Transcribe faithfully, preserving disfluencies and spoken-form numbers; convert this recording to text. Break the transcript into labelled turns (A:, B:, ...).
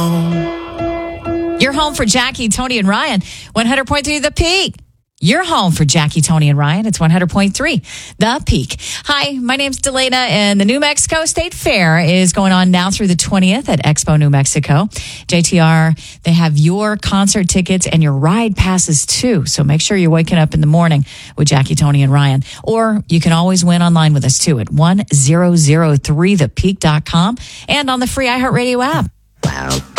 A: You're home for Jackie, Tony, and Ryan. one hundred point three The Peak. You're home for Jackie, Tony, and Ryan. It's one hundred point three The Peak. Hi, my name's Delana, and the New Mexico State Fair is going on now through the twentieth at Expo New Mexico. J T R, they have your concert tickets and your ride passes too. So make sure you're waking up in the morning with Jackie, Tony, and Ryan. Or you can always win online with us too at one thousand three the peak dot com and on the free iHeartRadio app. Wow.